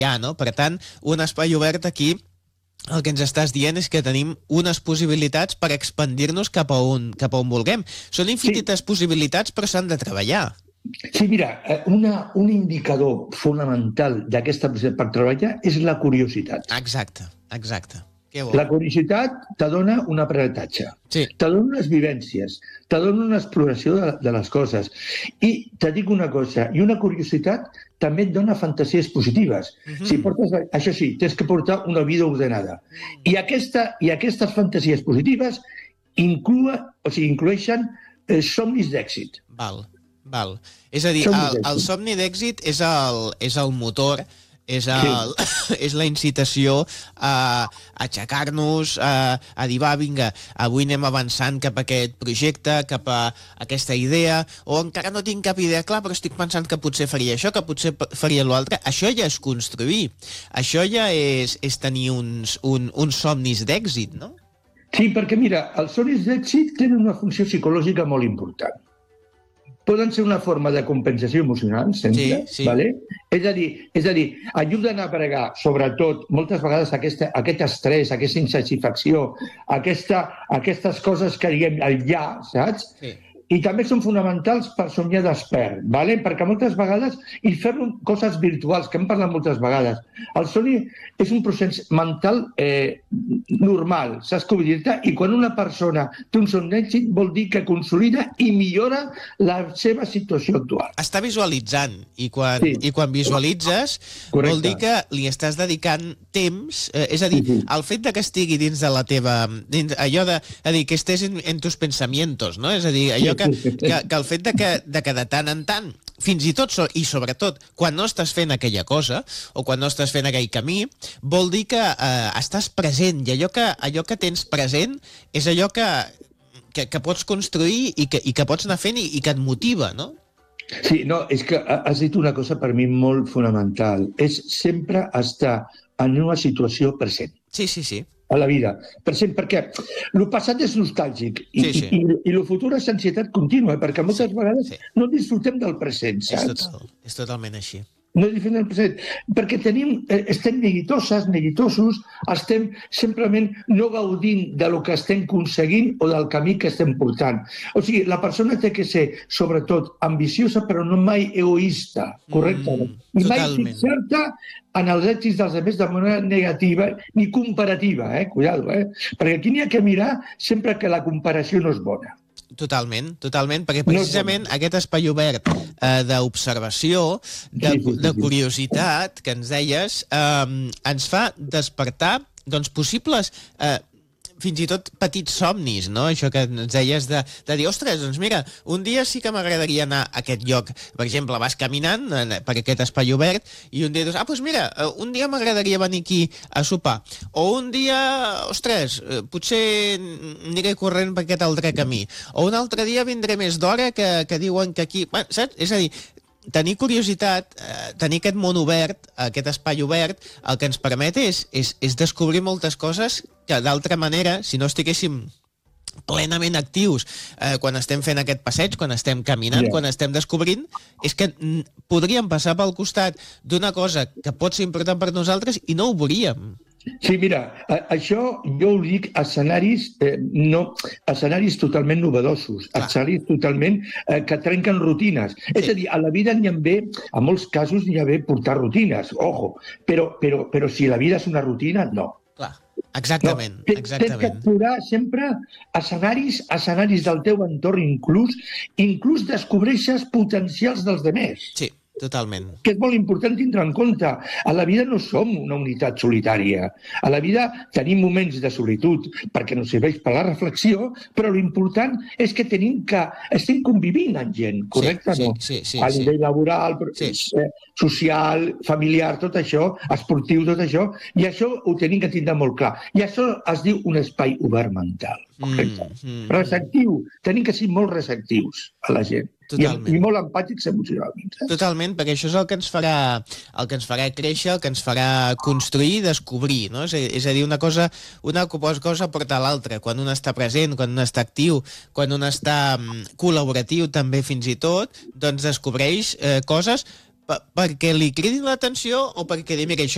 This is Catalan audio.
no? Per tant, un espai obert aquí, el que ens estàs dient és que tenim unes possibilitats per expandir-nos cap a on vulguem. Són infinites possibilitats, però s'han de treballar. Sí, mira, un indicador fonamental d'aquesta possibilitat per treballar és la curiositat. Exacte. La curiositat te dona un aprenentatge, te dona unes vivències, te dona una exploració de les coses. I te dic una cosa, i una curiositat també et dona fantasies positives. Això sí, tens que portar una vida ordenada. I aquestes fantasies positives incloeixen somnis d'èxit. Val. És a dir, el somni d'èxit és el motor, és la incitació a aixecar-nos, a dir, va, vinga, avui anem avançant cap a aquest projecte, cap a aquesta idea, o encara no tinc cap idea clar, però estic pensant que potser faria això, que potser faria l'altre. Això ja és construir. Això ja és tenir uns somnis d'èxit, no? Sí, perquè mira, els somnis d'èxit tenen una funció psicològica molt important. Poden ser una forma de compensació emocional, sempre, ¿vale? És a dir, ajuden a bregar, sobretot, moltes vegades aquest estrès, aquesta insatisfacció, aquestes coses que diguem el ja, saps? Sí. I també són fonamentals per somiar despert, ¿vale? Perquè moltes vegades, i fer coses virtuals, que hem parlat moltes vegades, el somni és un procés mental normal, saps com dir-te? I quan una persona té un somni d'èxit vol dir que consolida i millora la seva situació actual. Està visualitzant, i quan visualitzes vol dir que li estàs dedicant temps, és a dir, el fet de que estigui dins de la teva... allò de dir, que estés en tus pensamientos, no? És a dir, allò que el fet de que de tant en tant, fins i tot i sobretot quan no estàs fent aquella cosa o quan no estàs fent aquell camí, vol dir que estàs present, i allò que tens present és allò que pots construir i que pots anar fent i que et motiva, no? Sí, no, és que has dit una cosa per mi molt fonamental, és sempre estar en una situació present. Sí. A la vida. Per exemple, perquè el passat és nostàlgic i el futur és ansietat contínua, perquè moltes vegades no disfrutem del present, saps? És totalment així. No disfrutem del present, perquè estem neguitosos, estem simplement no gaudint del que estem aconseguint o del camí que estem portant. O sigui, la persona té que ser, sobretot, ambiciosa, però no mai egoista, correcte? I mai fixar-te en els èxits dels altres de manera negativa ni comparativa, cuidado, perquè aquí n'hi ha que mirar sempre que la comparació no és bona. Totalment, perquè precisament aquest espai obert d'observació, de curiositat, que ens deies, ens fa despertar possibles fins i tot petits somnis, no? Això que ens deies de dir, ostres, doncs mira, un dia sí que m'agradaria anar a aquest lloc. Per exemple, vas caminant per aquest espai obert i un dia dius, doncs mira, un dia m'agradaria venir aquí a sopar. O un dia, ostres, potser aniré corrent per aquest altre camí. O un altre dia vindré més d'hora que diuen que aquí... Saps? És a dir, tenir curiositat, tenir aquest món obert, aquest espai obert, el que ens permet és descobrir moltes coses que d'altra manera, si no estiguéssim plenament actius quan estem fent aquest passeig, quan estem caminant, quan estem descobrint, és que podríem passar pel costat d'una cosa que pot ser important per nosaltres i no ho veuríem. Sí, mira, això jo ho dic escenaris totalment novedosos, escenaris totalment que trenquen rutines. És a dir, a la vida n'hi ha bé, en molts casos n'hi ha bé portar rutines, ojo, però si la vida és una rutina, no. Clar, exactament. Tens que explorar sempre escenaris del teu entorn, inclús descobreixes potencials dels altres. Sí. Totalment. Que és molt important tindre en compte. A la vida no som una unitat solitària. A la vida tenim moments de solitud perquè ens serveix per la reflexió, però l'important és que estem convivint amb gent, correcte? Sí. A nivell laboral, social, familiar, tot això, esportiu, tot això, i això ho tenim que tindre molt clar. I això es diu un espai obert mental. Receptiu. Tenim que ser molt receptius a la gent. I molt empàtics emocionalment. Totalment, perquè això és el que ens farà créixer, el que ens farà construir i descobrir, no? És a dir, una cosa porta a l'altra. Quan un està present, quan un està actiu, quan un està col·laboratiu també fins i tot, doncs descobreix coses perquè li cridin l'atenció o perquè digui, mira, això